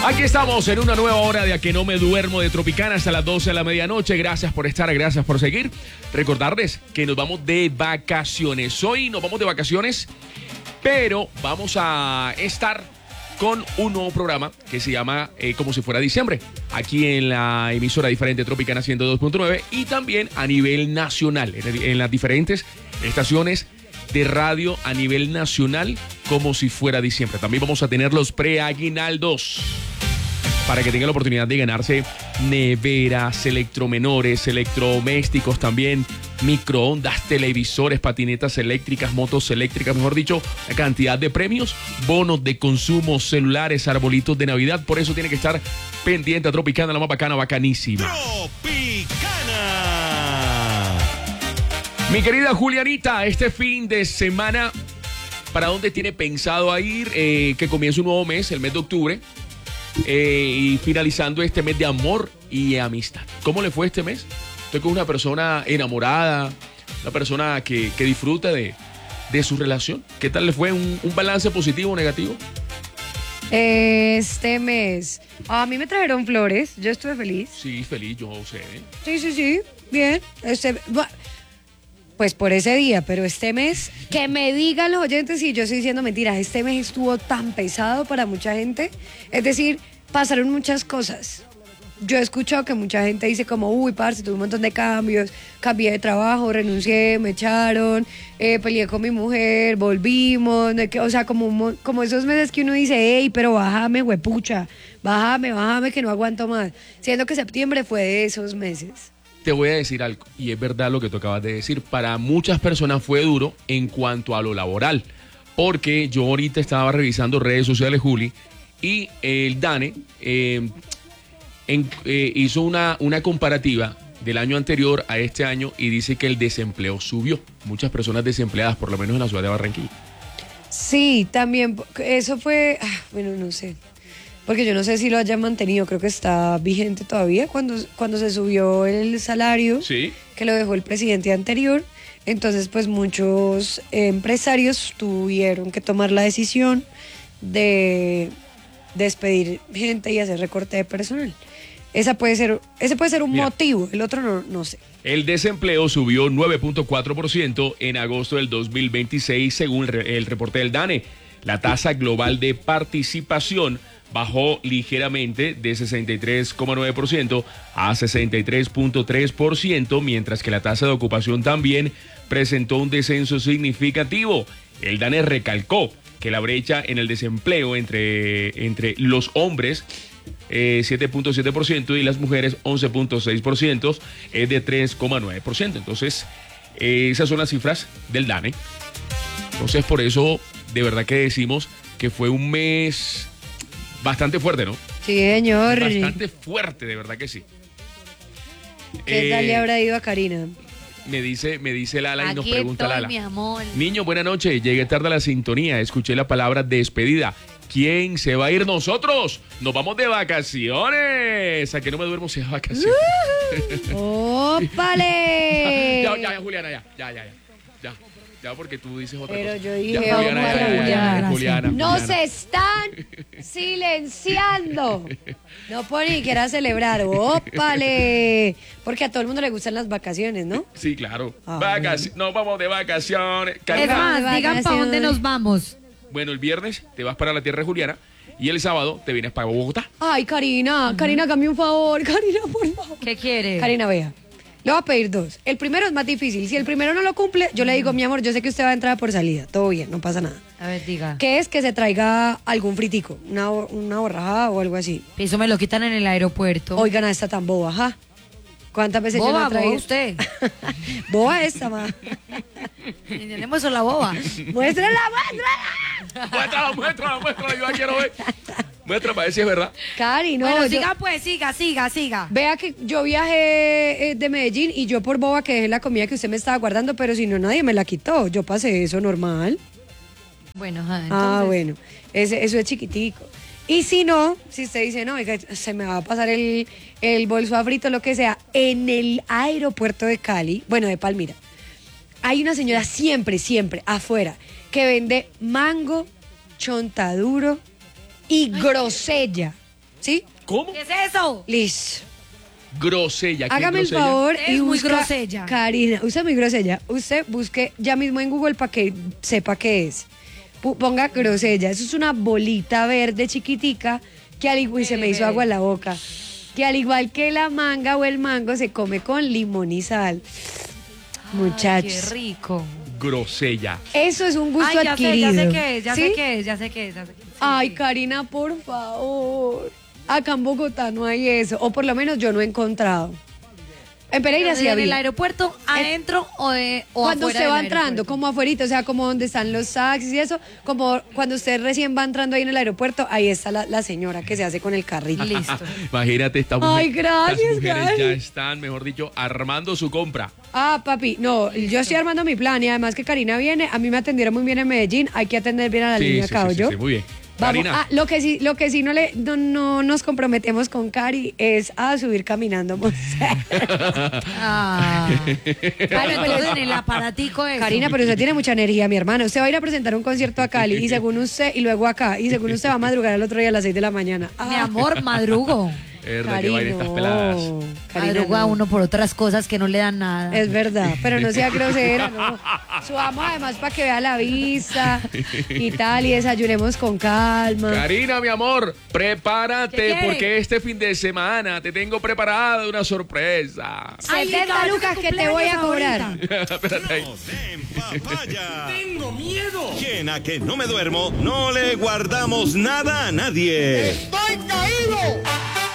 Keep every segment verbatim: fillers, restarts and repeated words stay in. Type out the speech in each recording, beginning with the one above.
Aquí estamos en una nueva hora de A Que No Me Duermo de Tropicana hasta las doce de la medianoche. Gracias por estar, gracias por seguir. Recordarles que nos vamos de vacaciones. Hoy nos vamos de vacaciones, pero vamos a estar con un nuevo programa que se llama eh, Como si fuera diciembre, aquí en la emisora diferente Tropicana ciento dos punto nueve y también a nivel nacional, en, en las diferentes estaciones de radio a nivel nacional, como si fuera diciembre. También vamos a tener los preaguinaldos para que tengan la oportunidad de ganarse neveras, electromenores, electrodomésticos también, microondas, televisores, patinetas eléctricas, motos eléctricas, mejor dicho, una cantidad de premios, bonos de consumo, celulares, arbolitos de Navidad. Por eso tiene que estar pendiente a Tropicana, la más bacana, bacanísima. Tropicana. Mi querida Julianita, este fin de semana, ¿para dónde tiene pensado a ir? Eh, que comienza un nuevo mes, el mes de octubre. Eh, y finalizando este mes de amor y amistad. ¿Cómo le fue este mes? Usted con una persona enamorada, una persona que, que disfruta de, de su relación. ¿Qué tal le fue? ¿Un, un balance positivo o negativo? Este mes, a mí me trajeron flores, yo estuve feliz. Sí, feliz, yo sé. Sí, sí, sí, bien. Este, pues por ese día, pero este mes, que me digan los oyentes si yo estoy diciendo mentiras, este mes estuvo tan pesado para mucha gente. Es decir, pasaron muchas cosas. Yo he escuchado que mucha gente dice como, uy, parce, tuve un montón de cambios, cambié de trabajo, renuncié, me echaron, eh, peleé con mi mujer, volvimos, de que, o sea, como, como esos meses que uno dice, hey, pero bájame, huepucha, bájame, bájame, que no aguanto más. Siendo que septiembre fue de esos meses. Te voy a decir algo, y es verdad lo que tú acabas de decir. Para muchas personas fue duro en cuanto a lo laboral, porque yo ahorita estaba revisando redes sociales, Juli, y el DANE eh, en, eh, hizo una, una comparativa del año anterior a este año y dice que el desempleo subió. Muchas personas desempleadas, por lo menos en la ciudad de Barranquilla. Sí, también, eso fue, ah, bueno, no sé. Porque yo no sé si lo hayan mantenido, creo que está vigente todavía cuando, cuando se subió el salario, sí, que lo dejó el presidente anterior. Entonces, pues muchos empresarios tuvieron que tomar la decisión de despedir gente y hacer recorte de personal. Esa puede ser, ese puede ser un Mira, motivo, el otro no, no sé. El desempleo subió nueve punto cuatro por ciento en agosto del dos mil veintiséis, según el reporte del DANE. La tasa global de participación bajó ligeramente de sesenta y tres coma nueve por ciento a sesenta y tres punto tres por ciento, mientras que la tasa de ocupación también presentó un descenso significativo. El DANE recalcó que la brecha en el desempleo entre, entre los hombres, eh, siete punto siete por ciento, y las mujeres, once punto seis por ciento, es de tres coma nueve por ciento. Entonces, eh, esas son las cifras del DANE. Entonces, por eso, de verdad que decimos que fue un mes bastante fuerte, ¿no? Sí, señor. Bastante fuerte, de verdad que sí. ¿Qué eh, tal le habrá ido a Karina? Me dice, me dice Lala y Aquí nos pregunta estoy, Lala. Mi amor. Niño, buena noche. Llegué tarde a la sintonía. Escuché la palabra despedida. ¿Quién se va a ir? Nosotros. Nos vamos de vacaciones. A que no me duermo, se va de vacaciones. Uh, ¡Ópale! ya, ya, ya, Juliana, ya, ya, ya, ya. Ya, ya, porque tú dices otra Pero cosa. yo dije, ya, Juliana, ya, ya, ya, ya, ya, Juliana, ¡Nos Juliana. están silenciando! No puedo ni siquiera celebrar. ¡Ópale! Porque a todo el mundo le gustan las vacaciones, ¿no? Sí, claro. Ah, Vacac- bueno. Nos vamos de vacaciones. Es Karina. más, digan para dónde nos vamos. Bueno, el viernes te vas para la tierra de Juliana y el sábado te vienes para Bogotá. Ay, Karina, uh-huh. Karina, hágame un favor. Karina, por favor. ¿Qué quiere? Karina, vea. Le voy a pedir dos. El primero es más difícil. Si el primero no lo cumple, yo le digo, mi amor, yo sé que usted va a entrar por salida. Todo bien, no pasa nada. A ver, diga. Que es que se traiga algún fritico, una, una borrajada o algo así. Eso me lo quitan en el aeropuerto. Oigan, a esta tan boba, ajá. ¿Cuántas veces boba, yo la he traído? boba usted. Boba esta, ma. Entendemos eso, la boba. ¡Muéstrala, muéstrala! Muéstrala, muéstrala, muéstrala, yo la quiero ver. Muestra para ver si es verdad. Cari, no. Bueno, yo... siga pues, siga, siga, siga. Vea que yo viajé eh, de Medellín y yo por boba que dejé la comida que usted me estaba guardando, pero si no, nadie me la quitó. Yo pasé eso normal. Bueno, ajá, entonces... Ah, bueno. Ese, eso es chiquitico. Y si no, si usted dice, no, oiga, se me va a pasar el, el bolso a frito, lo que sea, en el aeropuerto de Cali, bueno, de Palmira, hay una señora siempre, siempre, afuera, que vende mango, chontaduro y grosella. ¿Sí? ¿Cómo? ¿Qué es eso? Listo. Grosella. ¿Qué Hágame el grosella? favor Es y muy busca... grosella. Karina, usted es muy grosella. Usted busque ya mismo en Google para que sepa qué es. P- Ponga grosella. Eso es una bolita verde chiquitica que al igual... Se me hizo agua en la boca. Que al igual que la manga o el mango se come con limón y sal. Muchachos. Ay, qué rico. Grosella. Eso es un gusto Ay, ya sé, adquirido. ya sé qué es, ya ¿Sí? sé qué es, ya sé qué es. Ya sé qué es. Sí, Ay, sí. Karina, por favor. Acá en Bogotá no hay eso. O por lo menos yo no he encontrado. En Pereira sí ¿En el había. aeropuerto adentro o, de, o Cuando afuera usted va del entrando, aeropuerto? como afuera, o sea, como donde están los taxis y eso, como cuando usted recién va entrando ahí en el aeropuerto, ahí está la, la señora que se hace con el carrito. Listo. Imagínate, esta mujer, Ay, gracias, estas mujeres Gaby. ya están, mejor dicho, armando su compra. Ah, papi, no, yo estoy armando mi plan y además que Karina viene, a mí me atendieron muy bien en Medellín, hay que atender bien a la Sí, línea sí, acá, sí, sí, ¿oyó? sí, muy bien. Vamos, Karina. ah, lo que sí, lo que sí no le, no, no nos comprometemos con Cari es a subir caminando. Ah. Claro, entonces en el aparatico eso. Karina, pero usted tiene mucha energía, mi hermana. Usted va a ir a presentar un concierto a Cali y según usted, y luego acá, y según usted va a madrugar al otro día a las seis de la mañana. Mi Ah, amor, madrugo. Es verdad que Cari, vaina estas no. peladas. Karina, Madrugo a no. uno por otras cosas que no le dan nada. Es verdad, pero no sea grosera, no. Subamos además para que vea la vista y tal, y desayunemos con calma. Karina, mi amor, ¿Qué prepárate quiere? porque este fin de semana te tengo preparada una sorpresa. Ay, setenta Gaby, lucas tu que te voy a cumpleaños cobrar. ahorita. Espérate ahí. En papaya. Tengo miedo. Quien a que no me duermo, no le guardamos nada a nadie. ¡Estoy caído!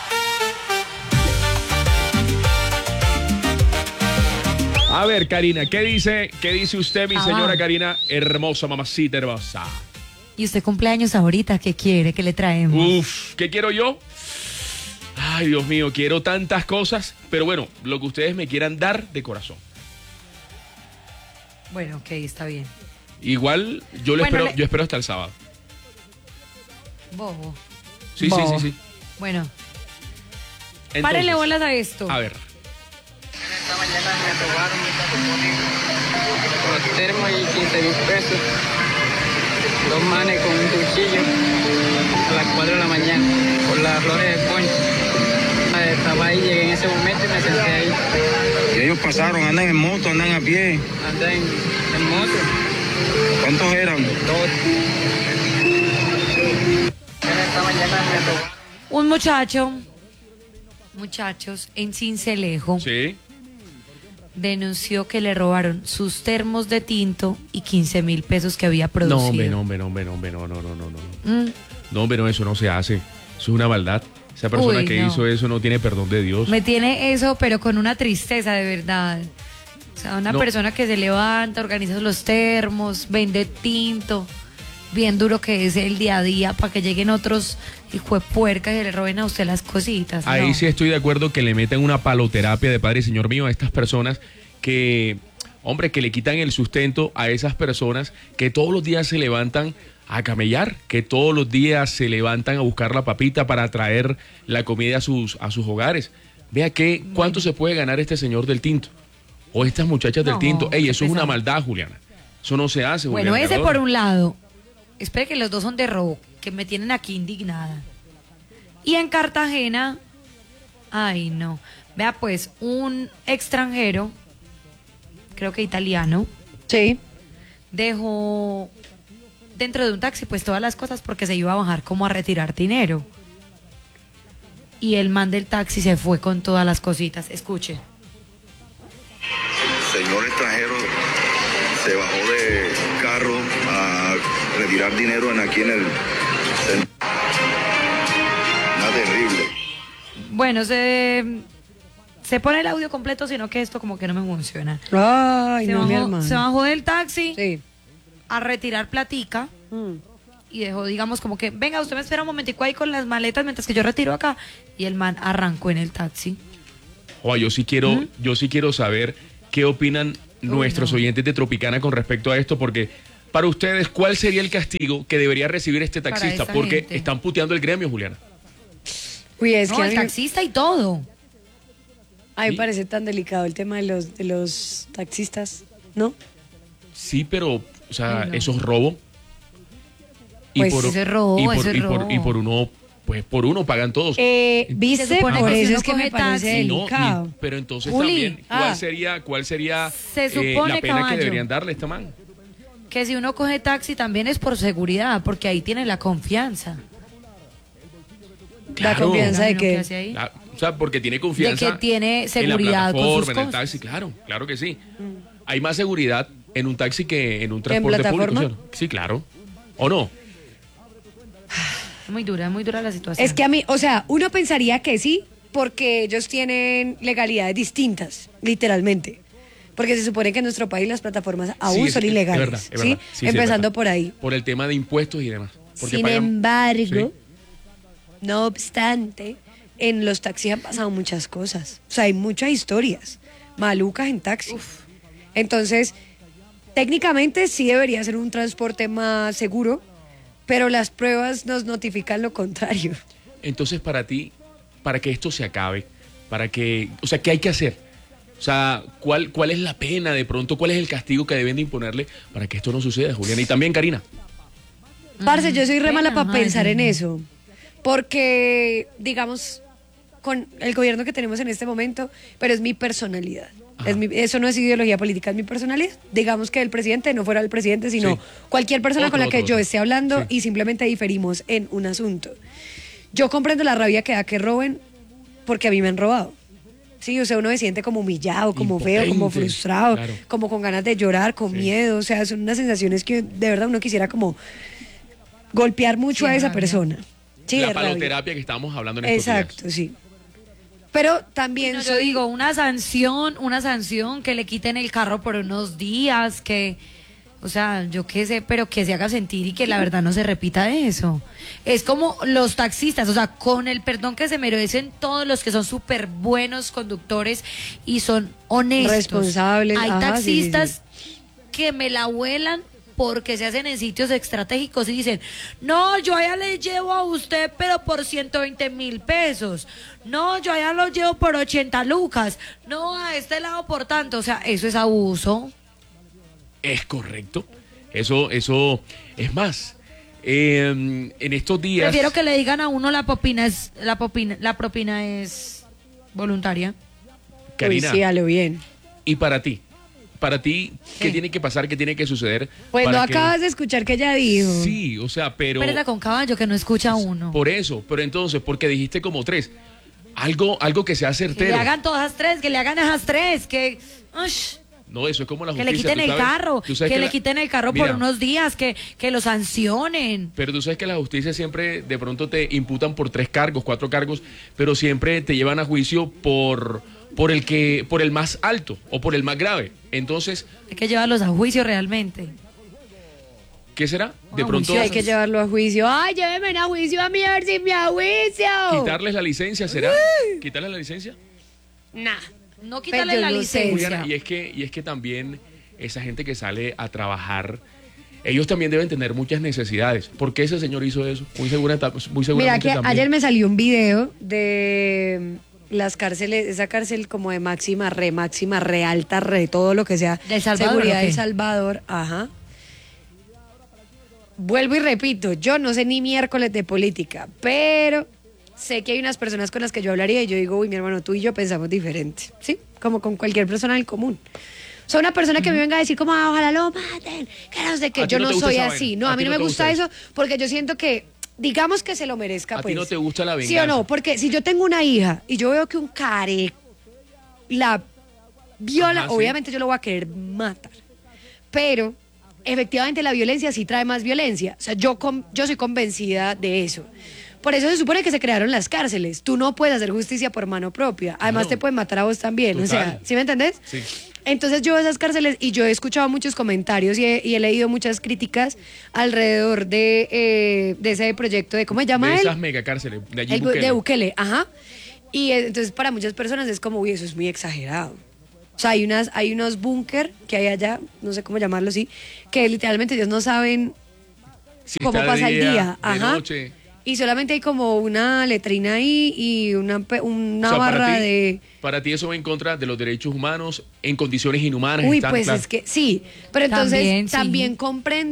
A ver, Karina, ¿qué dice, qué dice usted, mi Ah, señora va. Karina? Hermosa, mamacita hermosa. Y usted cumpleaños ahorita, ¿qué quiere? ¿Qué le traemos? Uf, ¿qué quiero yo? Ay, Dios mío, quiero tantas cosas, pero bueno, lo que ustedes me quieran dar de corazón. Bueno, ok, está bien. Igual, yo, le Bueno, espero, le- yo espero hasta el sábado. Bobo. Sí, sí, Bobo. sí, sí. Bueno, Entonces, párenle bolas a esto. A ver. Esta mañana me robaron los termos y quince mil pesos. Dos manes con un cuchillo a las cuatro de la mañana por las flores de ponche. Estaba ahí, llegué en ese momento y me senté ahí. Y ellos pasaron, andan en moto, andan a pie. Andé en, en moto. ¿Cuántos eran? Dos. Esta mañana me robaron. Un muchacho, muchachos, en Cincelejo, Sí. denunció que le robaron sus termos de tinto y quince mil pesos que había producido. No, hombre, no, hombre, no, hombre, no, hombre, no, no, no, no. no. Mm, No, hombre, no, eso no se hace. Eso es una maldad. Esa persona Uy, que no. hizo eso no tiene perdón de Dios. me tiene eso, pero con una tristeza de verdad. O sea, una No. persona que se levanta, organiza los termos, vende tinto, bien duro que es el día a día para que lleguen otros hijuepuercas y le roben a usted las cositas. Ahí no. sí estoy de acuerdo que le metan una paloterapia de Padre y Señor mío a estas personas que, hombre, que le quitan el sustento a esas personas que todos los días se levantan a camellar, que todos los días se levantan a buscar la papita para traer la comida a sus, a sus hogares. Vea que, ¿cuánto se puede ganar este señor del tinto? O estas muchachas del No, tinto. Ey, qué eso es una pesado. maldad, Juliana. Eso no se hace, Bueno, Juliana ese Cardona. por un lado. Espere que los dos son de robo, que me tienen aquí indignada. Y en Cartagena, ay no. Vea pues, un extranjero, creo que italiano, Sí. dejó dentro de un taxi pues todas las cosas porque se iba a bajar como a retirar dinero. Y el man del taxi se fue con todas las cositas. Escuche. El señor extranjero se bajó de carro a retirar dinero en aquí en el centro. Nada terrible. Bueno, se, se pone el audio completo, sino que esto como que no me funciona. Ay, Se no, mi bajó, hermano. se bajó del taxi Sí. a retirar platica Mm. y dejó, digamos, como que, venga, usted me espera un momentico ahí con las maletas mientras que yo retiro acá. Y el man arrancó en el taxi. Oye, yo sí quiero, yo sí quiero saber qué opinan nuestros no. oyentes de Tropicana con respecto a esto, porque para ustedes, ¿cuál sería el castigo que debería recibir este Para taxista? esa Porque gente. están puteando el gremio, Juliana. Uy, es que No, a el mí, me- taxista y todo. a mí me Sí. parece tan delicado el tema de los, de los taxistas, ¿no? Sí, pero, o sea, Ay, no. eso es robo. Pues eso es robo, y por, eso es y por- robo. y por uno pues por uno pagan todos. Eh, ¿Viste? Se supone Por que si eso uno es que me coge parece taxi- No, delicado. y- pero entonces Juli, también, ¿cuál ah. sería, cuál sería Se eh, supone, la pena caballo. que deberían darle a esta man? Que si uno coge taxi también es por seguridad, porque ahí tiene la confianza. La Claro. confianza de Dígame lo que que... hace ahí. La- o sea, porque tiene confianza. De que tiene en seguridad la con sus plataforma, en el cosas. taxi, claro, claro que sí. Hay más seguridad en un taxi que en un transporte público. plataforma? ¿Sí? Sí, claro. ¿O no? Es muy dura, es muy dura la situación. Es que a mí, o sea, uno pensaría que sí, porque ellos tienen legalidades distintas, literalmente. Porque se supone que en nuestro país las plataformas aún Sí, es- son es ilegales. verdad, es ¿sí? verdad. Sí, sí, es Empezando verdad. por ahí. Por el tema de impuestos y demás. Porque Sin pagan- embargo, Sí. no obstante, en los taxis han pasado muchas cosas. O sea, hay muchas historias malucas en taxi. Entonces, técnicamente sí debería ser un transporte más seguro, pero las pruebas nos notifican lo contrario. Entonces, para ti, para que esto se acabe, para que, o sea, ¿qué hay que hacer? O sea, ¿cuál, cuál es la pena de pronto? ¿Cuál es el castigo que deben de imponerle para que esto no suceda, Juliana? Y también, Karina. Parce, yo soy re mala Pena, para ay, pensar en no. eso. Porque, digamos, con el gobierno que tenemos en este momento, pero es mi personalidad. Ajá. Es mi- eso no es ideología política, es mi personalidad. Digamos que el presidente no fuera el presidente, sino Sí. cualquier persona Otro, con la que otro, yo otro. esté hablando Sí. y simplemente diferimos en un asunto. Yo comprendo la rabia que da que roben porque a mí me han robado. Sí, o sea, uno se siente como humillado, como feo, como Impotente, frustrado, claro. como con ganas de llorar, con Sí. miedo. O sea, son unas sensaciones que de verdad uno quisiera como golpear mucho Sí, a esa rabia. persona. Sí, la de rabia. paloterapia que estábamos hablando en estos Exacto, días. sí. Pero también No, yo soy- digo, una sanción, una sanción que le quiten el carro por unos días, que, o sea, yo qué sé, pero que se haga sentir y que la verdad no se repita eso. Es como los taxistas, o sea, con el perdón que se merecen todos los que son súper buenos conductores y son honestos. Responsables, Hay ajá, sí, sí, taxistas que me la vuelan porque se hacen en sitios estratégicos y dicen, no, yo allá le llevo a usted, pero por ciento veinte mil pesos. No, yo allá lo llevo por ochenta lucas. No, a este lado por tanto. O sea, eso es abuso. Es correcto. Eso, eso es más. eh, en estos días. Prefiero que le digan a uno la propina es, la propina, la propina es voluntaria. Karina, Uy, sí, a lo bien. y para ti, para ti, ¿qué ¿Qué? tiene que pasar? ¿Qué tiene que suceder? Pues para no que- acabas de escuchar que ella dijo. Sí, o sea, pero. Pero con caballo que no escucha a uno. Por eso, pero entonces, porque dijiste como tres. Algo, algo que sea Que le certero. hagan todas tres, que le hagan esas tres, que... ush, No, eso es como la que justicia. le quiten tú el sabes- carro, tú sabes que, le la- quiten el carro Mira, por unos días, que, que lo sancionen. Pero tú sabes que la justicia siempre de pronto te imputan por tres cargos, cuatro cargos, pero siempre te llevan a juicio por, por el que, por el más alto o por el más grave. Entonces, Hay que llevarlos a juicio realmente. ¿qué será? De Ah, pronto Sí, hay que llevarlo a juicio. Ay, llévenme a juicio a mí a ver si me a juicio. quitarles la licencia, ¿será? ¿Quitarles la licencia? Nah. No quitarle Pero la yo no sé. licencia. Juliana, y es que, y es que también esa gente que sale a trabajar, ellos también deben tener muchas necesidades. ¿Por qué ese señor hizo eso? Muy segura, muy seguramente Mira que también. ayer me salió un video de las cárceles, esa cárcel como de máxima, re máxima, re alta, re todo lo que sea. ¿De El Salvador Seguridad o qué? de Salvador, ajá. Vuelvo y repito, yo no sé ni miércoles de política, pero sé que hay unas personas con las que yo hablaría y yo digo, uy, mi hermano, tú y yo pensamos diferente, ¿sí? Como con cualquier persona del común. O sea, una persona que me venga a decir como, ah, ojalá lo maten, que no sé qué, ¿A ti yo no no te gusta soy esa así. vaina? No, ¿A a mí ti no no me te gusta gusta eso porque yo siento que, digamos que se lo merezca, ¿A ti pues. no te gusta la ¿Sí o venganza? no? Porque si yo tengo una hija y yo veo que un care la viola, Ajá, sí. obviamente yo lo voy a querer matar. Pero efectivamente la violencia sí trae más violencia. O sea, yo, con- yo soy convencida de eso. Por eso se supone que se crearon las cárceles. Tú no puedes hacer justicia por mano propia. Además Claro. te pueden matar a vos también. O sea, Total. ¿sí me entendés? Sí. Entonces yo veo esas cárceles y yo he escuchado muchos comentarios y he, y he leído muchas críticas alrededor de, eh, de ese proyecto de, ¿cómo se llama De él? esas megacárceles, de allí El bu- Bukele. de Bukele, ajá. Y eh, entonces para muchas personas es como, uy, eso es muy exagerado. O sea, hay, unas, hay unos búnker que hay allá, no sé cómo llamarlo así, que literalmente ellos no saben Si cómo está de pasa el día, día. de Ajá. noche. Y solamente hay como una letrina ahí y una, pe- una O sea, barra para ti, de... Para ti eso va en contra de los derechos humanos en condiciones inhumanas. Uy, están, pues claro. es que sí, pero entonces También, también, sí. comprendo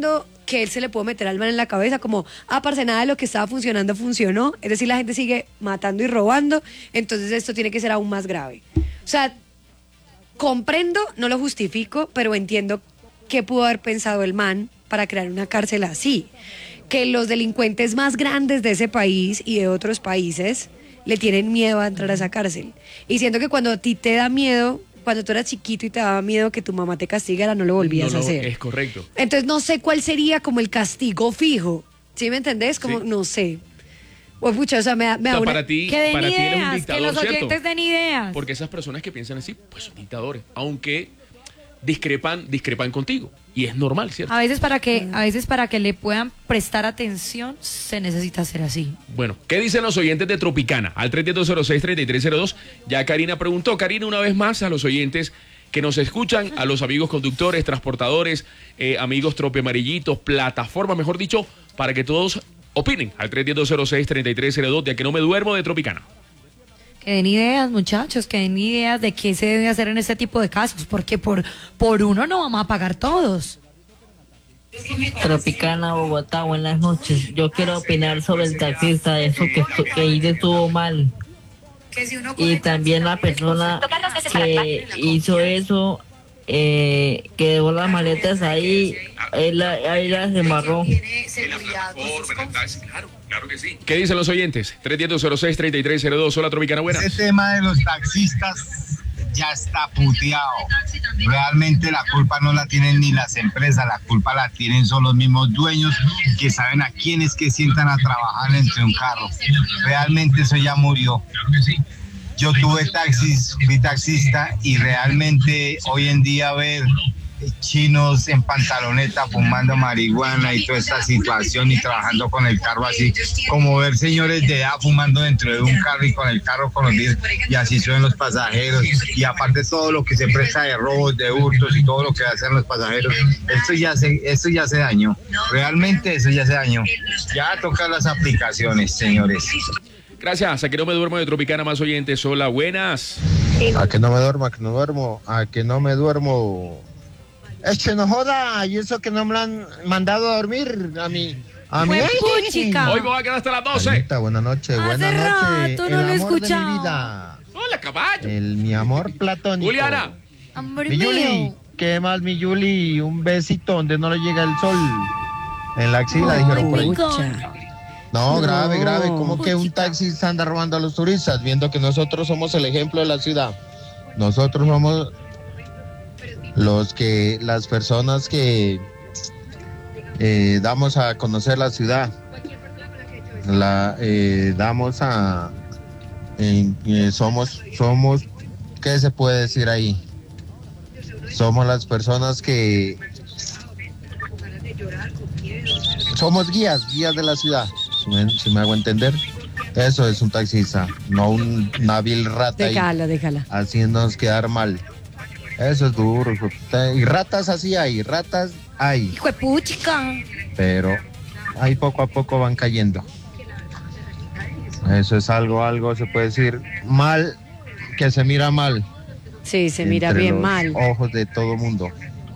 que él se le puede meter al man en la cabeza, como, ah, parce, nada de lo que estaba funcionando funcionó, es decir, la gente sigue matando y robando, entonces esto tiene que ser aún más grave. O sea, comprendo, no lo justifico, pero entiendo qué pudo haber pensado el man para crear una cárcel así. Que los delincuentes más grandes de ese país y de otros países le tienen miedo a entrar a esa cárcel. Y siento que cuando a ti te da miedo, cuando tú eras chiquito y te daba miedo que tu mamá te castigara, no lo volvías no, no, a hacer. Es correcto. Entonces no sé cuál sería como el castigo fijo. ¿Sí me entendés? Como, Sí. no sé. O pucha, o sea, me da, me O da sea, una... para ti, Que den para ti él es un ideas, que dictador, los ¿cierto? oyentes den ideas. Porque esas personas que piensan así, pues son dictadores, aunque discrepan, discrepan contigo. Y es normal, ¿cierto? A veces para que, a veces para que le puedan prestar atención, se necesita hacer así. Bueno, ¿qué dicen los oyentes de Tropicana? Al tres dos cero seis, tres tres cero dos. Ya Karina preguntó. Karina, una vez más, a los oyentes que nos escuchan, a los amigos conductores, transportadores, eh, amigos trope amarillitos, plataformas, mejor dicho, para que todos opinen. Al tres dos cero seis, tres tres cero dos, de A Que No Me Duermo, de Tropicana. Que den ideas, muchachos, que den ideas de qué se debe hacer en este tipo de casos, porque por, por uno no vamos a pagar todos. Tropicana, Bogotá, buenas noches. Yo quiero opinar sobre el taxista, eso que, que hizo estuvo mal. Y también la persona que hizo eso, eh, que dejó las maletas ahí, ahí, la, ahí las embarró. Claro que sí. ¿Qué dicen los oyentes? tres dos cero seis, tres tres cero dos. Hola, Tropicana, buenas. Ese tema de los taxistas ya está puteado. Realmente la culpa no la tienen ni las empresas, la culpa la tienen son los mismos dueños que saben a quiénes que sientan a trabajar entre un carro. Realmente eso ya murió. Yo tuve taxis, fui taxista y realmente hoy en día ver chinos en pantaloneta fumando marihuana y toda esta situación y trabajando con el carro así, como ver señores de edad fumando dentro de un carro y con el carro con los vidrios, y así suben los pasajeros, y aparte todo lo que se presta de robos, de hurtos y todo lo que hacen los pasajeros, esto ya se, esto ya se dañó, realmente eso ya se dañó, ya toca las aplicaciones, señores. Gracias, A Que No Me Duermo de Tropicana, más oyentes. Hola, buenas. A que no me duermo, a que no duermo, a que no me duermo. Es que no joda, y eso que no me han mandado a dormir a mí. A mí. Puchica. Hoy me voy a quedar hasta las doce. Anita, buenas noches, Hace buenas noches. rato no El lo he amor de escuchado. mi vida. Hola, caballo. El mi amor platónico. Juliana. Amor Mi Yuli, mío. ¿qué más, mi Yuli? Un besito donde no le llega el sol. En la axila, dijeron por ahí. Pucha. No, grave, No. grave. ¿Cómo que un taxista anda robando a los turistas? Viendo que nosotros somos el ejemplo de la ciudad. Nosotros somos los que, las personas que eh, damos a conocer la ciudad. La eh, damos a... eh, eh, somos, somos, ¿qué se puede decir ahí? Somos las personas que... Somos guías, guías de la ciudad. Si me, si me hago entender, eso es un taxista, no un, una vil rata ahí, Déjala, déjala. haciéndonos quedar mal. Eso es duro. hijo de puta. Y ratas así hay, ratas hay, Hijo de puchica. pero ahí poco a poco van cayendo. Eso es algo, algo se puede decir mal, que se mira mal. Sí, se mira entre bien los mal. ojos de todo mundo.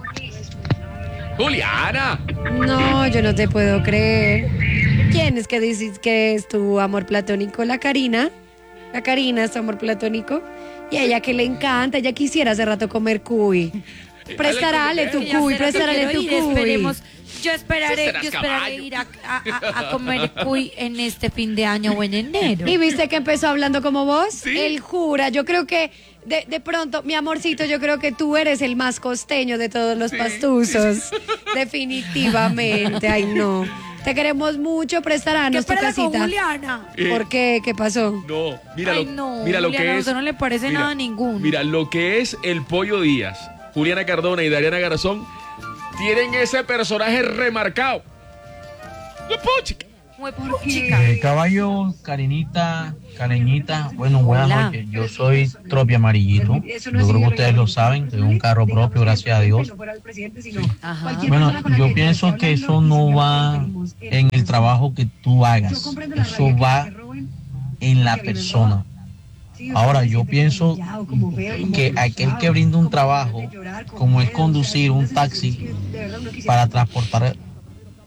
Juliana. No, yo no te puedo creer. ¿Quién es que dices que es tu amor platónico? La Karina. La Karina es tu amor platónico. Y a ella que le encanta, ella quisiera hace rato comer cuy. Prestarale tu Ya cuy, será que prestarale quiero tu ir, cuy. Esperemos. Yo esperaré, serás yo esperaré caballo. ir a, a- a- a comer cuy en este fin de año o en enero. ¿Y viste que empezó hablando como vos? Sí. Él jura, yo creo que de, de pronto, mi amorcito, yo creo que tú eres el más costeño de todos los pastuzos. Definitivamente, ay no. Te queremos mucho, ¿Qué prestaranos tu espera con casita. Juliana? ¿Por qué? ¿Qué pasó? No, mira Ay, lo, no, mira lo Juliana, que a es. usted no le parece mira, nada a ninguno. Mira, lo que es el Pollo Díaz, Juliana Cardona y Dariana Garzón tienen ese personaje remarcado. ¡Qué puchica! Muy puchica. Eh, caballo, Karinita, Careñita, bueno, buenas Hola. noches. Yo soy Tropi Amarillito. Yo creo que ustedes lo saben, tengo un carro propio, gracias a Dios. Ajá. Bueno, yo pienso que eso no va en el trabajo que tú hagas, eso va en la persona. Ahora, yo pienso que aquel que brinda un trabajo, como es conducir un taxi para transportar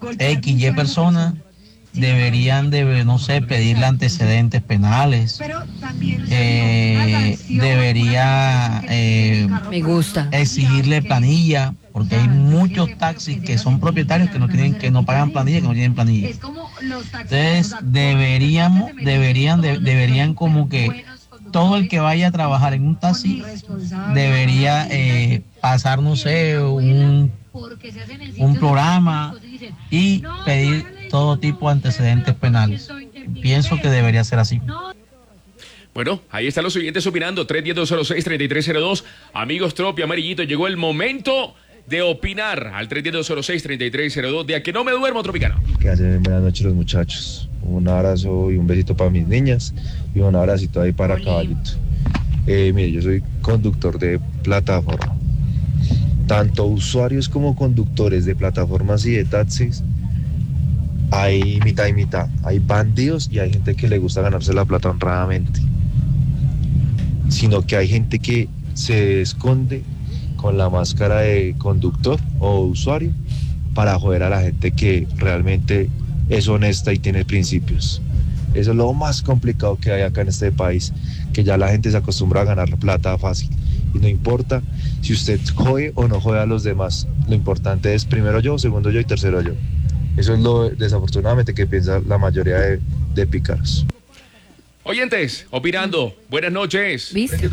X, Y personas deberían de, no sé, pedirle antecedentes penales, eh, debería eh, Me gusta. exigirle planilla, porque hay muchos taxis que son propietarios que no tienen, que no pagan planilla, que no tienen planilla. Entonces deberíamos, deberían, de, deberían como que todo el que vaya a trabajar en un taxi debería eh, pasar, no sé, un, un programa y pedir todo tipo de antecedentes penales. Pienso que debería ser así. Bueno, ahí están los oyentes opinando. tres uno cero, dos cero seis, tres tres cero dos. Amigos Tropi, Amarillito, llegó el momento de opinar al tres uno cero seis, tres tres cero dos. De a que no me duermo, Tropicano. Que hacen buenas noches los muchachos. Un abrazo y un besito para mis niñas y un abracito ahí para Caballito. Eh, mire, yo soy conductor de plataforma. Tanto usuarios como conductores de plataformas y de taxis, hay mitad y mitad. Hay bandidos y hay gente que le gusta ganarse la plata honradamente. Sino que hay gente que se esconde con la máscara de conductor o usuario para joder a la gente que realmente es honesta y tiene principios. Eso es lo más complicado que hay acá en este país, que ya la gente se acostumbra a ganar plata fácil. Y no importa si usted jode o no jode a los demás. Lo importante es primero yo, segundo yo y tercero yo. Eso es lo desafortunadamente que piensa la mayoría de, de pícaros. Oyentes, opinando. Buenas noches. ¿Viste?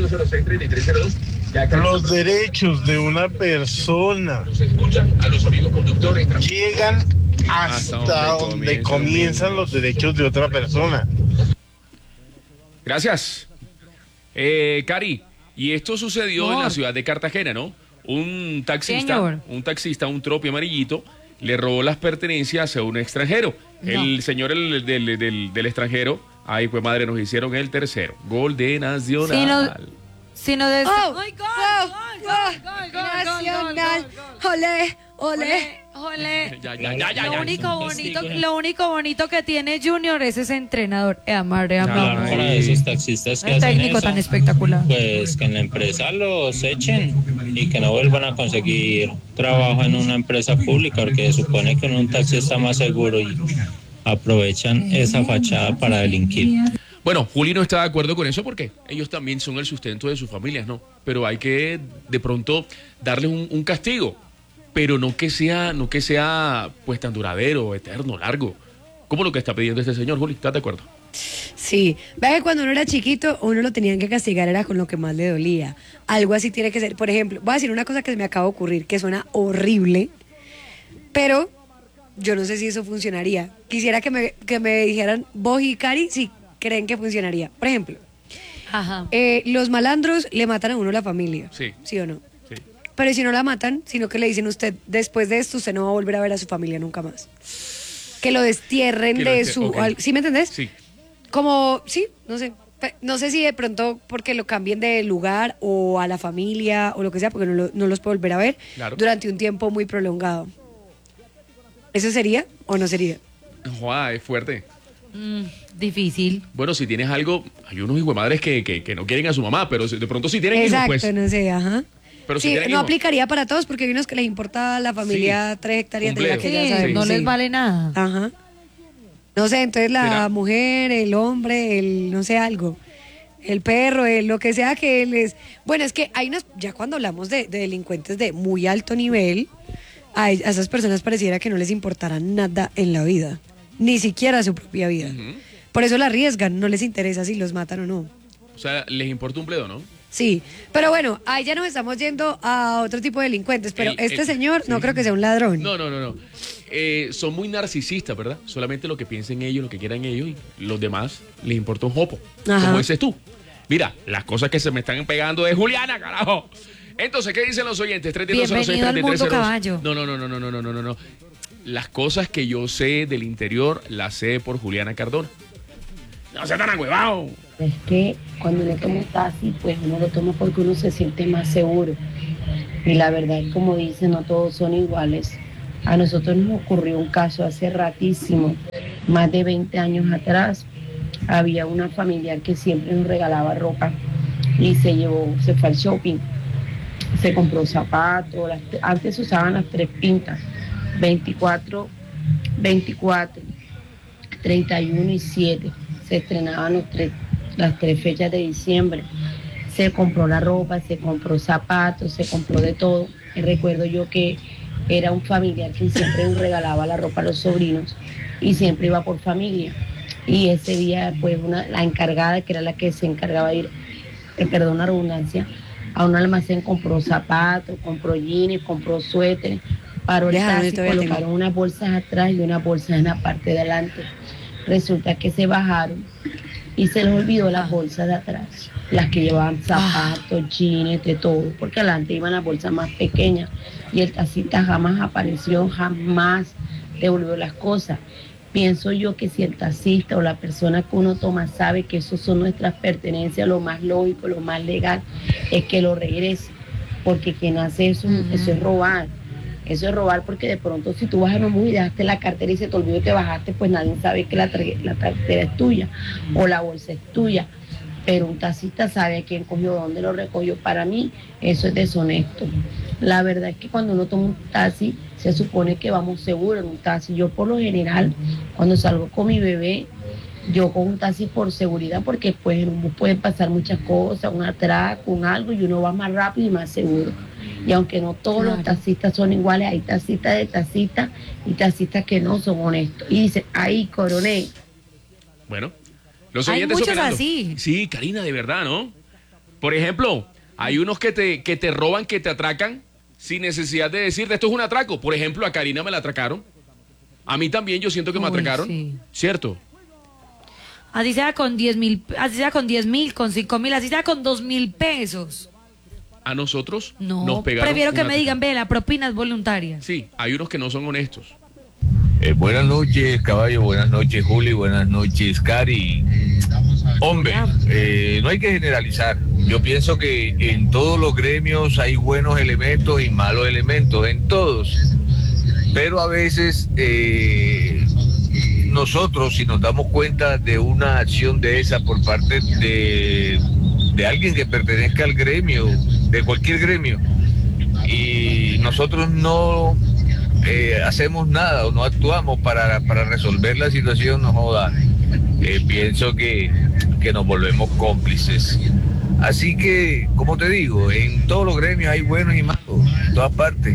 Los derechos de una persona llegan hasta donde comienzan los derechos de otra persona. Gracias. Eh, Cari, y esto sucedió Amor. en la ciudad de Cartagena, ¿no? Un taxista, Señor. un taxista, un tropi amarillito, le robó las pertenencias a un extranjero. No. El señor el, del, del, del extranjero, ay, pues madre, nos hicieron el tercero. Gol de Nacional. Si no, si no des- Oh, ¡Ay, gol, oh, gol, oh, gol, gol, gol, Nacional, gol, gol, ole, ole. Ole, ole. Ya, ya, ya, ya, Lo ya. único bonito, lo único bonito que tiene Junior es ese entrenador. Eh, amar, eh, amar. Claro. Para esos taxistas que El hacen técnico eso, tan espectacular. pues que en la empresa los echen y que no vuelvan a conseguir trabajo en una empresa pública, porque se supone que en un taxi está más seguro y aprovechan esa fachada para delinquir. Bueno, Juli no está de acuerdo con eso porque ellos también son el sustento de sus familias, ¿no? Pero hay que de pronto darles un, un castigo, pero no que sea, no que sea pues tan duradero, eterno, largo, como lo que está pidiendo este señor. Juli, ¿estás de acuerdo? Sí, vea que cuando uno era chiquito, uno lo tenían que castigar era con lo que más le dolía. Algo así tiene que ser. Por ejemplo, voy a decir una cosa que se me acaba de ocurrir, que suena horrible, pero yo no sé si eso funcionaría. Quisiera que me, que me dijeran vos y Cari si creen que funcionaría. Por ejemplo, Ajá. eh, los malandros le matan a uno la familia. Sí. ¿Sí o no? Sí. Pero si no la matan, sino que le dicen usted, después de esto usted no va a volver a ver a su familia nunca más. Que lo destierren Que lo de deste- su... ok. al- ¿Sí me entendés? Sí. Como, sí, no sé. Pe- No sé si de pronto porque lo cambien de lugar o a la familia o lo que sea, porque no, lo- no los puedo volver a ver Claro. durante un tiempo muy prolongado. ¿Eso sería o no sería? Joder, es fuerte. Mm, difícil. Bueno, si tienes algo, hay unos hijos de madres que, que, que no quieren a su mamá, pero si- de pronto si tienen Exacto, hijos, pues. no sé, ajá. Pero si Sí, tienen no hijos. aplicaría para todos porque hay unos que les importa la familia tres hectáreas de la Complejo. que ya Sí, sabemos. no les sí. vale nada. Ajá. No sé, entonces la Mira. mujer, el hombre, el no sé algo, el perro, el lo que sea que les... Bueno, es que hay unas, ya cuando hablamos de, de delincuentes de muy alto nivel, a, a esas personas pareciera que no les importara nada en la vida, ni siquiera su propia vida. Ujú. Por eso la arriesgan, no les interesa si los matan o no. O sea, les importa un pledo, ¿no? Sí, pero bueno, ahí ya nos estamos yendo a otro tipo de delincuentes, pero El- este el- señor no sí. creo que sea un ladrón. No, no, no, no. Eh, son muy narcisistas, ¿verdad? Solamente lo que piensen ellos, lo que quieran ellos y los demás les importa un jopo. Ajá. Como dices tú. Mira, las cosas que se me están pegando de Juliana, carajo. Entonces, ¿qué dicen los oyentes? tres uno cero seis, Bienvenido al tres tres cero dos. mundo caballo. No, no, no, no, no, no, no, no, no, no. Las cosas que yo sé del interior las sé por Juliana Cardona. No sea tan agüevado. Es que cuando uno toma un taxi, pues uno lo toma porque uno se siente más seguro. Y la verdad es como dicen, no todos son iguales. A nosotros nos ocurrió un caso hace ratísimo, más de veinte años atrás. Había una familiar que siempre nos regalaba ropa y se llevó, se fue al shopping. Se compró zapatos, las- antes se usaban las tres pintas, veinticuatro veinticuatro, treinta y uno y siete. Se estrenaban los tres, las tres fechas de diciembre. Se compró la ropa, se compró zapatos, se compró de todo. Y recuerdo yo que era un familiar que siempre nos regalaba la ropa a los sobrinos y siempre iba por familia. Y ese día, pues, una, la encargada, que era la que se encargaba de ir, eh, perdón la redundancia, a un almacén compró zapatos, compró jeans, compró suéteres, paró el taxi, colocaron unas bolsas atrás y unas bolsas en la parte de adelante. Resulta que se bajaron y se les olvidó las bolsas de atrás, las que llevaban zapatos, jeans, de todo, porque adelante iban las bolsas más pequeñas y el taxista jamás apareció, jamás devolvió las cosas. Pienso yo que si el taxista o la persona que uno toma sabe que eso son nuestras pertenencias, lo más lógico, lo más legal es que lo regrese, porque quien hace eso, uh-huh. eso es robar. Eso es robar, porque de pronto si tú vas en un bus y dejaste la cartera y se te olvidó que bajaste, pues nadie sabe que la, la cartera es tuya o la bolsa es tuya. Pero un taxista sabe a quién cogió, dónde lo recogió. Para mí eso es deshonesto. La verdad es que cuando uno toma un taxi se supone que vamos seguros en un taxi. Yo por lo general cuando salgo con mi bebé, yo con un taxi por seguridad, porque pues en un bus pueden pasar muchas cosas, un atraco, un algo, y uno va más rápido y más seguro. Y aunque no todos claro. los taxistas son iguales, hay taxistas de taxistas y taxistas que no son honestos. Y dicen, ahí, coronel. Bueno, los hay oyentes muchos operando. así. Sí, Karina, de verdad, ¿no? Por ejemplo, hay unos que te, que te roban, que te atracan sin necesidad de decirte, esto es un atraco. Por ejemplo, a Karina me la atracaron. A mí también yo siento que me Uy, atracaron. Sí. ¿Cierto? Así sea con diez mil, así sea con diez mil, con cinco mil, así sea con dos mil pesos. A nosotros no, nos pegaron. Prefiero que me digan, ve, la propina es voluntaria. Sí, hay unos que no son honestos. Eh, buenas noches, caballo, buenas noches, Juli, buenas noches, Cari. Hombre, eh, no hay que generalizar. Yo pienso que en todos los gremios hay buenos elementos y malos elementos, en todos. Pero a veces eh, nosotros, si nos damos cuenta de una acción de esa por parte de, de alguien que pertenezca al gremio, de cualquier gremio, y nosotros no eh, hacemos nada o no actuamos para, para resolver la situación, no joda, eh, pienso que, que nos volvemos cómplices. Así que, como te digo, en todos los gremios hay buenos y malos, en todas partes.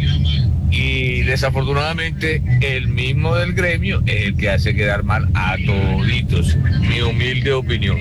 Y desafortunadamente el mismo del gremio es el que hace quedar mal a toditos. Mi humilde opinión.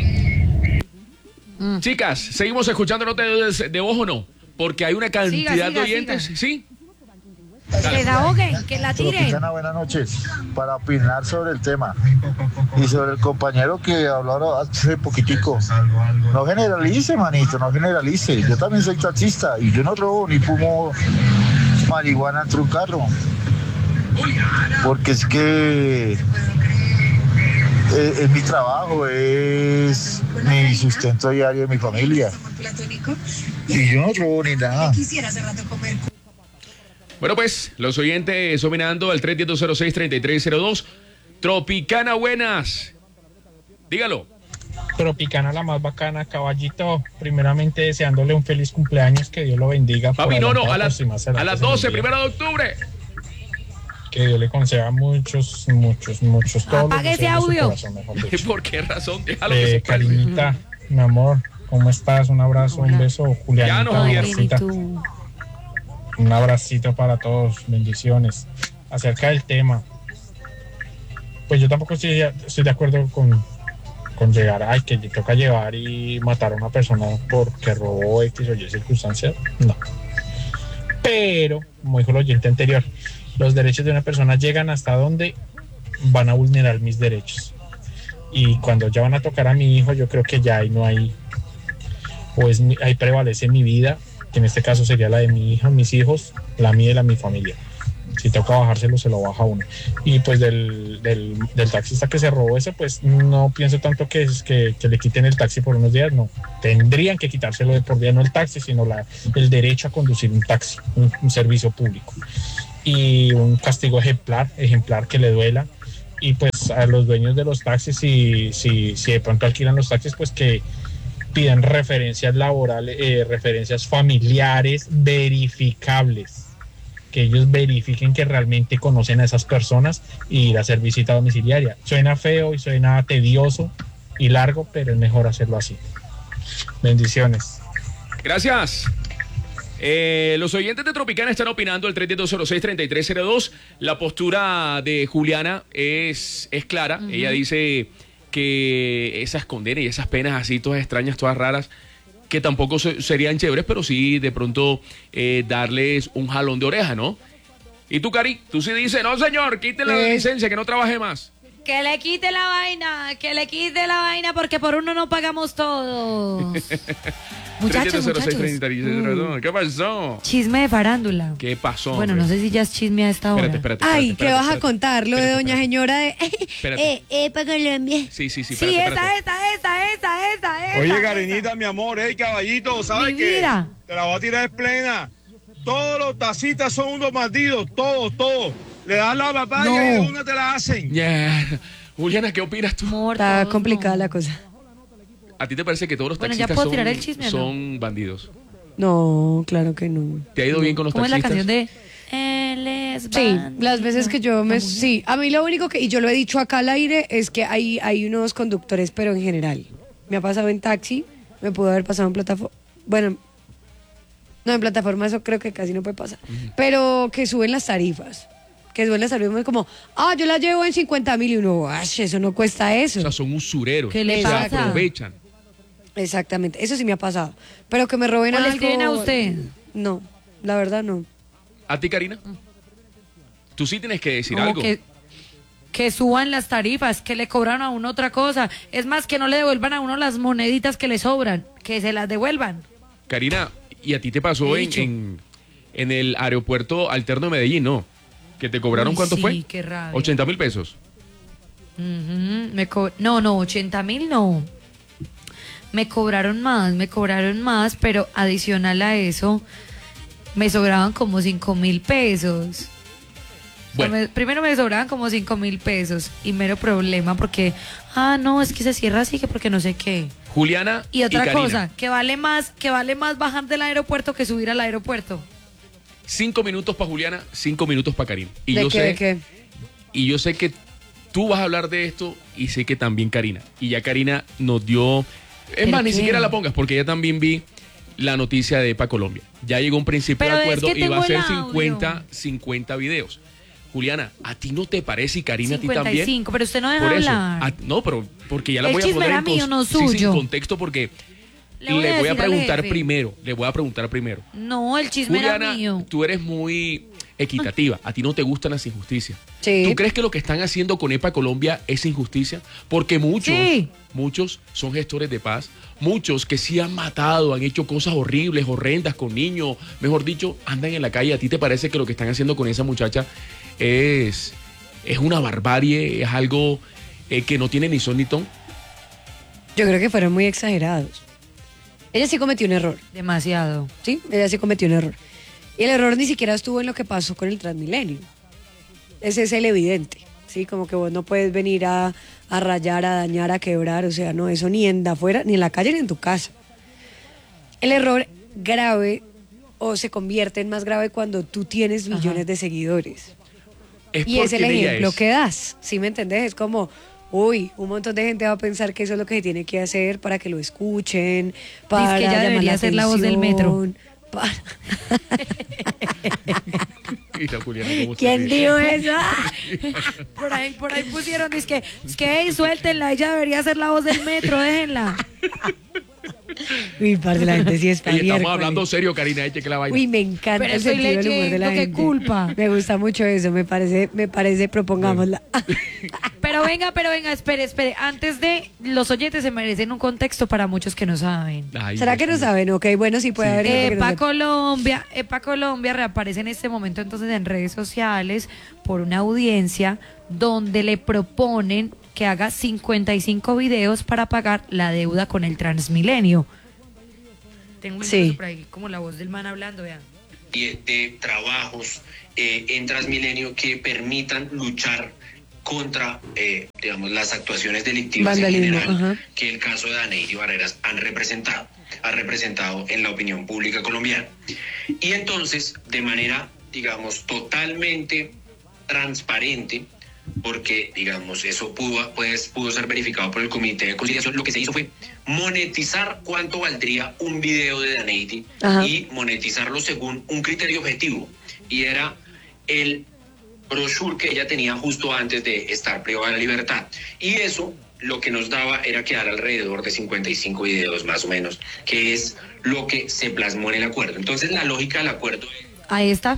Mm. Chicas, seguimos escuchando notas de, de voz o no, porque hay una cantidad siga, siga, de oyentes, siga. ¿Sí? Que la ahogue, que la tire. Tropicana, buenas noches. Para opinar sobre el tema y sobre el compañero que habló hace poquitico, no generalice, manito, no generalice. Yo también soy taxista y yo no robo ni fumo marihuana entre un carro, porque es que es, es mi trabajo, es mi sustento diario de mi familia y yo no robo ni nada. Bueno, pues, los oyentes opinando al tres uno cero cero seis tres tres cero dos. Tropicana, buenas. Dígalo. Tropicana, la más bacana, caballito. Primeramente deseándole un feliz cumpleaños, que Dios lo bendiga. Papi, no, no, a, la, a las doce, primero de octubre. Que Dios le conceda muchos, muchos, muchos. Apague ese audio. Corazón, ¿Por qué razón? Déjalo eh, que se Karinita, mi amor, ¿cómo estás? Un abrazo, Hola. un beso. Julián, un Un abracito para todos, bendiciones. Acerca del tema, pues yo tampoco estoy, estoy de acuerdo con, con llegar, ay, que toca llevar y matar a una persona porque robó X o Y circunstancia, no. Pero, como dijo el oyente anterior, los derechos de una persona llegan hasta donde van a vulnerar mis derechos. Y cuando ya van a tocar a mi hijo, yo creo que ya ahí no hay, pues ahí prevalece mi vida, que en este caso sería la de mi hija, mis hijos, la mía y la de mi familia. Si toca bajárselo, se lo baja uno. Y pues del, del, del taxista que se robó ese, pues no pienso tanto que, que, que le quiten el taxi por unos días, no. Tendrían que quitárselo de por día, no el taxi, sino la, el derecho a conducir un taxi, un, un servicio público. Y un castigo ejemplar, ejemplar que le duela. Y pues a los dueños de los taxis, si, si, si de pronto alquilan los taxis, pues que pidan referencias laborales, eh, referencias familiares verificables. que ellos verifiquen que realmente conocen a esas personas y ir a hacer visita domiciliaria. Suena feo y suena tedioso y largo, pero es mejor hacerlo así. Bendiciones. Gracias. Eh, los oyentes de Tropicana están opinando el tres dos cero seis, tres tres cero dos. La postura de Juliana es, es clara. Uh-huh. Ella dice que esas condenas y esas penas así, todas extrañas, todas raras, que tampoco se, serían chéveres, pero sí de pronto eh, darles un jalón de oreja, ¿no? Y tú, Cari, tú sí dices, no señor, quítele la licencia, que no trabaje más. Que le quite la vaina, que le quite la vaina porque por uno no pagamos todos. Muchachos, muchachos. Mm. ¿Qué pasó? Chisme de farándula. ¿Qué pasó? Bueno, hombre? No sé si ya es chisme a esta hora. Espérate, espérate, Ay, espérate, ¿qué espérate, vas espérate, a contar? Lo de doña señora de... eh, eh, para Colombia. Sí, sí, sí. Sí, esa, esa, esa, esa, esa, esa. Oye, Karinita, mi amor, hey, caballito, ¿sabes qué? Te la voy a tirar en plena. Todos los tacitas son unos bandidos, todos, todos. Le das la papaya no. y de una te la hacen. Ya. Yeah. Juliana, ¿qué opinas tú? Está complicada la cosa. ¿A ti te parece que todos los bueno, taxistas son, el chisme, son ¿no? bandidos? No, claro que no. ¿Te ha ido no. bien con los ¿Cómo taxistas? ¿Cómo es la canción de Él es Sí, bandido? las veces que yo me... Sí, a mí lo único que... Y yo lo he dicho acá al aire, es que hay, hay unos conductores, pero en general. Me ha pasado en taxi, me pudo haber pasado en plataforma... Bueno, no, en plataforma eso creo que casi no puede pasar. Uh-huh. Pero que suben las tarifas. Que suben las tarifas como, ah, yo la llevo en cincuenta mil y uno, eso no cuesta eso. O sea, son usureros. ¿Qué le pasa? Se aprovechan. Exactamente, eso sí me ha pasado. Pero que me roben algo... ¿O le escriben a usted? No, la verdad no. ¿A ti, Karina? Tú sí tienes que decir Como algo. Que, que suban las tarifas, que le cobran a uno otra cosa. Es más, que no le devuelvan a uno las moneditas que le sobran, que se las devuelvan. Karina, ¿y a ti te pasó en, en, en el aeropuerto alterno de Medellín, no? ¿Que te cobraron? Uy, cuánto sí, fue? Sí, qué rabia. ochenta mil pesos. Uh-huh. Me co- no, no, ochenta mil no. Me cobraron más, me cobraron más, pero adicional a eso, me sobraban como cinco mil pesos. Bueno. O sea, me, primero me sobraban como cinco mil pesos y mero problema porque, ah, no, es que se cierra así que porque no sé qué. Juliana y otra y cosa, que vale más, que vale más bajar del aeropuerto que subir al aeropuerto. Cinco minutos para Juliana, cinco minutos para Karina. Y ¿De yo qué, sé, de qué? Y yo sé que tú vas a hablar de esto y sé que también Karina. Y ya Karina nos dio... Es más, ni siquiera la pongas porque ya también vi la noticia de EPA Colombia. Ya llegó un principio Pero de acuerdo es que y va a ser cincuenta, cincuenta videos. Juliana, ¿a ti no te parece y Karina cincuenta y cinco, a ti también? Pero usted no deja Por eso, hablar. A, no, pero porque ya la El voy a poner en, mío, no sí, sí, suyo. en contexto porque le voy, le a, voy a preguntar jefe. primero. Le voy a preguntar primero. No, el chisme Juliana, era mío. tú eres muy equitativa. A ti no te gustan las injusticias. Sí. ¿Tú crees que lo que están haciendo con EPA Colombia es injusticia? Porque muchos, sí. muchos son gestores de paz. Muchos que sí han matado, han hecho cosas horribles, horrendas con niños. Mejor dicho, andan en la calle. ¿A ti te parece que lo que están haciendo con esa muchacha es, es una barbarie? ¿Es algo eh, que no tiene ni son ni ton? Yo creo que fueron muy exagerados. Ella sí cometió un error. Demasiado. Sí, ella sí cometió un error. Y el error ni siquiera estuvo en lo que pasó con el Transmilenio. Ese es el evidente, ¿sí? Como que vos no puedes venir a, a rayar, a dañar, a quebrar, o sea, no, eso ni en de afuera, ni en la calle, ni en tu casa. El error grave o se convierte en más grave cuando tú tienes millones Ajá. de seguidores. Es y es el ejemplo es. que das, ¿sí me entendés? Es como... Uy, un montón de gente va a pensar que eso es lo que se tiene que hacer para que lo escuchen, para Dice que ella debería ser la voz del metro. Para... Juliana, ¿Quién dijo eso? por ahí, por ahí pusieron, es que, es que hey, suéltenla, ella debería ser la voz del metro, déjenla. Uy, parce, la gente sí es Ey, estamos hablando serio, Karina, eche que la vaya. Uy, me encanta Pero el estoy sentido del humor de la leyendo, gente. qué culpa. Me gusta mucho eso, me parece, me parece, propongámosla. Pero venga, pero venga, espere, espere. Antes de, los oyentes se merecen un contexto para muchos que no saben. Ay, ¿Será Dios que no mío. saben? Ok, bueno, sí puede Sí. haber. gente que no EPA sepa. Colombia, EPA Colombia reaparece en este momento entonces en redes sociales por una audiencia donde le proponen que haga cincuenta y cinco videos para pagar la deuda con el Transmilenio. Tengo un Sí. por ahí como la voz del man hablando, vean. De, de trabajos eh, en Transmilenio que permitan luchar contra, eh, digamos, las actuaciones delictivas Vandalismo, en general ajá. que el caso de Daneiri Barreras han representado, ha representado en la opinión pública colombiana. Y entonces, de manera digamos, totalmente transparente, porque, digamos, eso pudo, pues, pudo ser verificado por el Comité de Conciliación. Lo que se hizo fue monetizar cuánto valdría un video de Daneidi y monetizarlo según un criterio objetivo, y era el brochure que ella tenía justo antes de estar privada de la libertad, y eso lo que nos daba era quedar alrededor de cincuenta y cinco videos más o menos, que es lo que se plasmó en el acuerdo. Entonces la lógica del acuerdo es... Ahí está.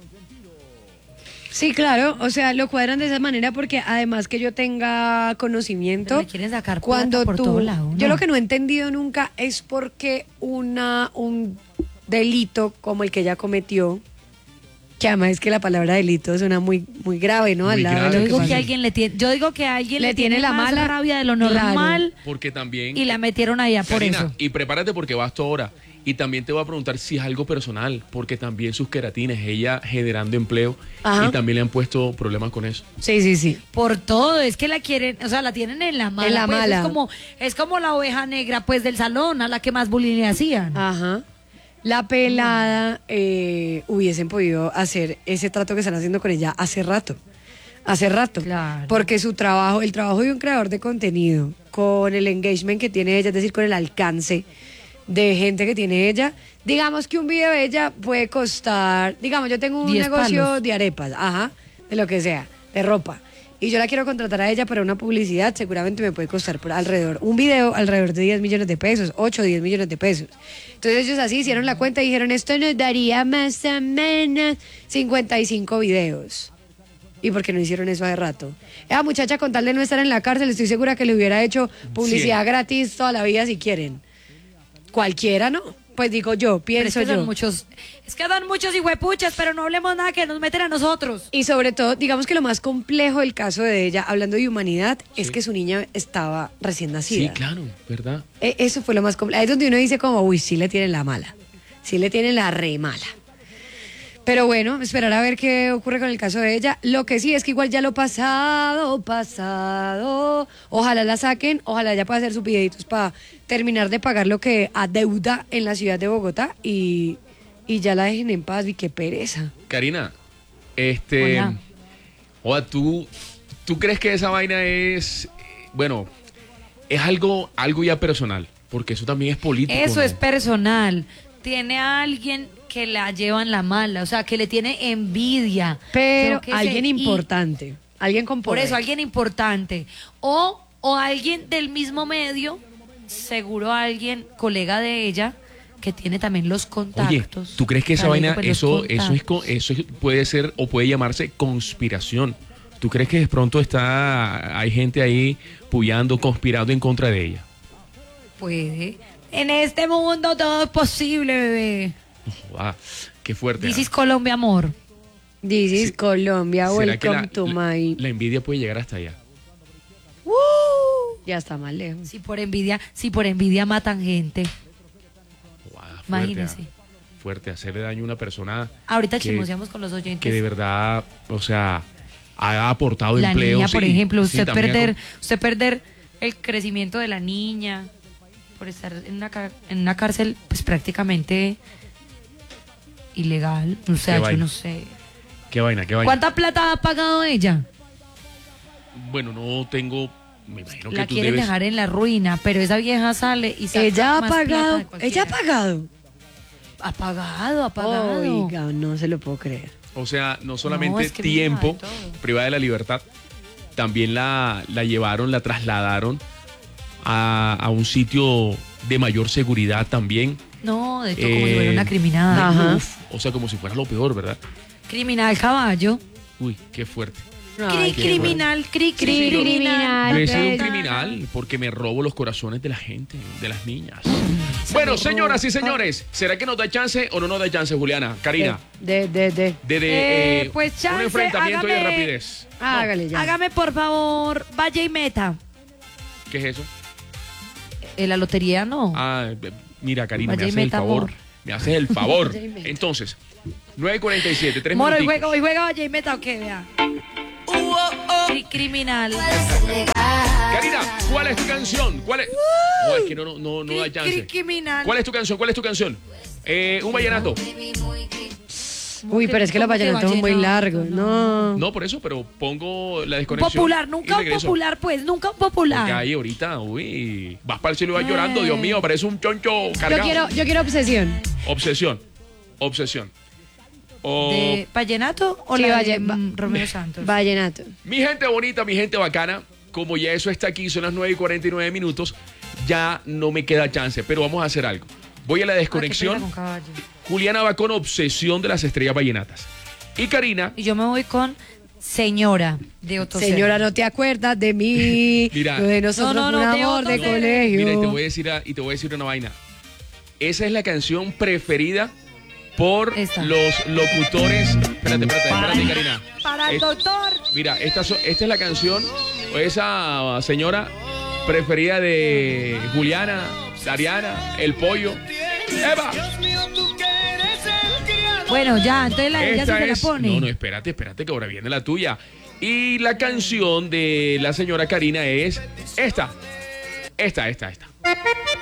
Sí, claro, o sea, lo cuadran de esa manera porque además que yo tenga conocimiento, le quieren sacar cuando por tú, todo lado, ¿no? Yo lo que no he entendido nunca es por qué una un delito como el que ella cometió, que además es que la palabra delito suena muy muy grave, ¿no? Muy Al lado grave. de lo Yo digo que que pasa. alguien le tiene, yo digo que alguien Le le, tiene la más mala rabia de lo normal, Porque también... y la metieron allá por Karina, eso. y prepárate porque vas tú ahora. Y también te voy a preguntar si es algo personal, porque también sus queratines, ella generando empleo, Ajá. y también le han puesto problemas con eso. Sí, sí, sí. Por todo, es que la quieren, o sea, la tienen en la mala. En la pues, mala. Es como, es como la oveja negra, pues, del salón, a la que más bullying le hacían. Ajá. La pelada eh, hubiesen podido hacer ese trato que están haciendo con ella hace rato. Hace rato. Claro. Porque su trabajo, el trabajo de un creador de contenido, con el engagement que tiene ella, es decir, con el alcance de gente que tiene ella, digamos que un video de ella puede costar, digamos, yo tengo un Diez negocio palos. de arepas, ajá, de lo que sea, de ropa, y yo la quiero contratar a ella para una publicidad, seguramente me puede costar por alrededor, un video alrededor de diez millones de pesos, ocho o diez millones de pesos. Entonces ellos así hicieron la cuenta y dijeron, esto nos daría más o menos cincuenta y cinco videos. ¿Y por qué no hicieron eso hace rato? Esa muchacha, con tal de no estar en la cárcel, estoy segura que le hubiera hecho publicidad Sí. gratis toda la vida si quieren. Cualquiera, ¿no? Pues digo yo, Pero es pienso que yo. dan muchos, es que dan muchos hijuepuchas, pero no hablemos nada que nos meten a nosotros. Y sobre todo, digamos que lo más complejo del caso de ella, hablando de humanidad, es que su niña estaba recién nacida. Sí, claro, ¿verdad? E- Eso fue lo más complejo. Ahí es donde uno dice como, uy, sí le tienen la mala. Sí le tienen la re mala. Pero bueno, esperar a ver qué ocurre con el caso de ella. Lo que sí es que igual ya lo pasado, pasado. Ojalá la saquen, ojalá ella pueda hacer sus videitos para terminar de pagar lo que adeuda en la ciudad de Bogotá y, y ya la dejen en paz. Y qué pereza. Karina, este... Hola. Oa, ¿tú, ¿tú crees que esa vaina es... eh, Bueno, es algo, algo ya personal, porque eso también es político. Eso ¿no? es personal. Tiene a alguien que la lleva en la mala, o sea, que le tiene envidia. Pero que alguien se- y- importante, alguien con Por poder. eso, alguien importante. O, o alguien del mismo medio, seguro alguien, colega de ella, que tiene también los Oye, contactos. ¿tú crees que esa Talento, vaina, pues, los eso, eso, es, contactos. co- eso es- puede ser o puede llamarse conspiración? ¿Tú crees que de pronto está hay gente ahí puyando, conspirando en contra de ella? Puede. En este mundo todo es posible, bebé. Joda, qué fuerte. This ¿ah? is Colombia, amor. This is Colombia, ¿Será que welcome la, to la- my... la envidia puede llegar hasta allá? Ya está más lejos. Si por envidia, si por envidia matan gente. Fuerte, Imagínese. ¿ah? Fuerte, hacerle daño a una persona Ahorita que- chismoseamos con los oyentes. que de verdad, o sea, ha aportado La empleo. niña, por sí, ejemplo, sí, usted también ha perder, co- usted perder el crecimiento de la niña por estar en una, ca- en una cárcel, pues prácticamente ilegal. O sea, Qué yo vaina. no sé. Qué vaina, qué vaina. ¿Cuánta plata ha pagado ella? Bueno, no tengo, me imagino que La tú quieren debes... dejar en la ruina, pero esa vieja sale y saca Ella ha más plata de pagado, cualquiera. ella ha pagado. Ha pagado, ha pagado. Oiga, no se lo puedo creer. O sea, no solamente No, es que tiempo mira, de todo. privada de la libertad, también la, la llevaron, la trasladaron a, a un sitio de mayor seguridad también. No, de hecho, como si Eh, fuera una criminal. Ajá. Uf, o sea, como si fuera lo peor, ¿verdad? Criminal caballo. Uy, qué fuerte. Cri, qué criminal, cri, cri, Cri- criminal. criminal. Yo he sido un pues. criminal porque me robo los corazones de la gente, de las niñas. Bueno, señoras y señores, ¿será que nos da chance o no nos da chance, Juliana? Karina, De, de, de. de, de, Eh, eh, pues chance, un enfrentamiento y de hágame- rapidez. Hágale ya. Hágame, por favor, vaya y meta. ¿Qué es eso? En la lotería no. Ah, eh, mira, Karina, me Vaya y haces el meta, favor. amor. Me haces el favor. Vaya y meta. Entonces, nueve cuarenta y siete, tres Moro, hoy minuticos. juega, hoy juega vaya y meta o qué, vea. Cri- criminal. Karina, ¿cuál es tu canción? ¿Cuál es? No, es que no, no, no, no da Cri- chance. criminal. ¿Cuál es tu canción? ¿Cuál es tu canción? Eh, un vallenato. Uy, pero es que los vallenatos son muy largos. No. No, por eso, pero pongo la desconexión. Popular, nunca un popular, pues, nunca un popular. Porque ahí ahorita, uy, vas para el cielo y vas llorando, Dios mío, parece un choncho cargado. Yo quiero, yo quiero obsesión. Obsesión, obsesión. O... ¿De vallenato o Sí, la valle- de va- mm, Romeo Santos? Vallenato. Mi gente bonita, mi gente bacana, como ya eso está aquí, son las nueve y cuarenta y nueve minutos, ya no me queda chance, pero vamos a hacer algo. Voy a la desconexión. Ah, qué pena con caballo. Juliana va con Obsesión de las Estrellas Vallenatas. Y Karina, Y yo me voy con Señora de Otto Señora, Serra. no te acuerdas de mí. Mira. Lo de nosotros No, no, fue un no, de amor Otto de Serra. colegio. mira, y te voy a decir, a- y te voy a decir una vaina. Esa es la canción preferida por Esta. los locutores. Espérate, espérate, espérate, Karina. Para el Es- doctor. Mira, esta, so- esta es la canción, o esa señora preferida de Juliana, Ariana, El Pollo. ¡Eva! Bueno, ya, entonces la ella Esta se la es- pone. No, no, espérate, espérate, que ahora viene la tuya. Y la canción de la señora Karina es esta. Esta, esta, esta.